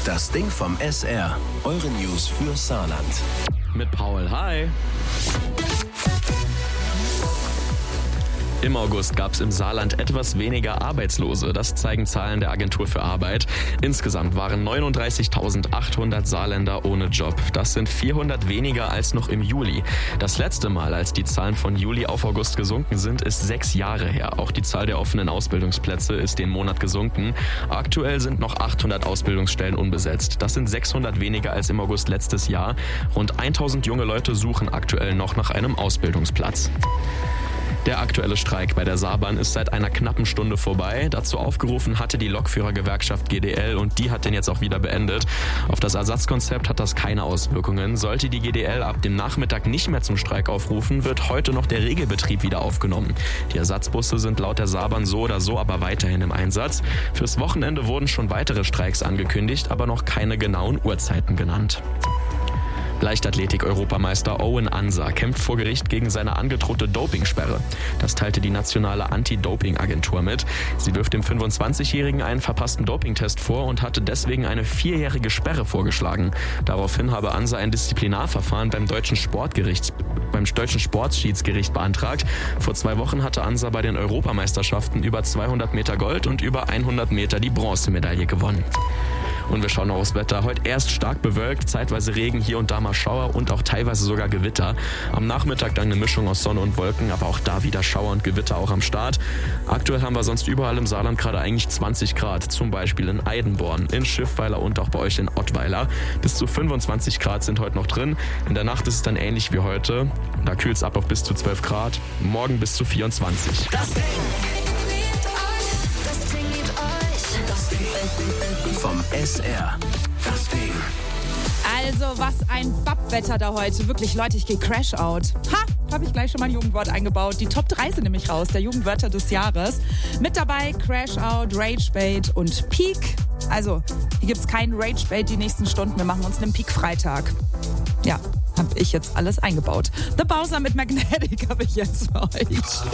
Das Ding vom SR. Eure News für Saarland. Mit Paul, hi. Im August gab es im Saarland etwas weniger Arbeitslose. Das zeigen Zahlen der Agentur für Arbeit. Insgesamt waren 39.800 Saarländer ohne Job. Das sind 400 weniger als noch im Juli. Das letzte Mal, als die Zahlen von Juli auf August gesunken sind, ist 6 Jahre her. Auch die Zahl der offenen Ausbildungsplätze ist den Monat gesunken. Aktuell sind noch 800 Ausbildungsstellen unbesetzt. Das sind 600 weniger als im August letztes Jahr. Rund 1000 junge Leute suchen aktuell noch nach einem Ausbildungsplatz. Der aktuelle Streik bei der Saarbahn ist seit einer knappen Stunde vorbei. Dazu aufgerufen hatte die Lokführergewerkschaft GDL und die hat den jetzt auch wieder beendet. Auf das Ersatzkonzept hat das keine Auswirkungen. Sollte die GDL ab dem Nachmittag nicht mehr zum Streik aufrufen, wird heute noch der Regelbetrieb wieder aufgenommen. Die Ersatzbusse sind laut der Saarbahn so oder so aber weiterhin im Einsatz. Fürs Wochenende wurden schon weitere Streiks angekündigt, aber noch keine genauen Uhrzeiten genannt. Leichtathletik-Europameister Owen Ansa kämpft vor Gericht gegen seine angedrohte Dopingsperre. Das teilte die nationale Anti-Doping-Agentur mit. Sie wirft dem 25-Jährigen einen verpassten Dopingtest vor und hatte deswegen eine 4-jährige Sperre vorgeschlagen. Daraufhin habe Ansa ein Disziplinarverfahren beim deutschen Sportschiedsgericht beantragt. Vor 2 Wochen hatte Ansa bei den Europameisterschaften über 200 Meter Gold und über 100 Meter die Bronzemedaille gewonnen. Und wir schauen noch aufs Wetter. Heute erst stark bewölkt, zeitweise Regen, hier und da mal Schauer und auch teilweise sogar Gewitter. Am Nachmittag dann eine Mischung aus Sonne und Wolken, aber auch da wieder Schauer und Gewitter auch am Start. Aktuell haben wir sonst überall im Saarland gerade eigentlich 20 Grad. Zum Beispiel in Eidenborn, in Schiffweiler und auch bei euch in Ottweiler. Bis zu 25 Grad sind heute noch drin. In der Nacht ist es dann ähnlich wie heute. Da kühlt es ab auf bis zu 12 Grad. Morgen bis zu 24. Das Ding vom SR. Das Ding. Also, was ein Bappwetter da heute. Wirklich, Leute, ich gehe Crash Out. Ha! Habe ich gleich schon mal ein Jugendwort eingebaut. Die Top 3 sind nämlich raus, der Jugendwörter des Jahres. Mit dabei Crash Out, Rage Bait und Peak. Also, hier gibt es keinen Rage Bait die nächsten Stunden. Wir machen uns einen Peak-Freitag. Ja, habe ich jetzt alles eingebaut. The Bowser mit Magnetic habe ich jetzt für euch.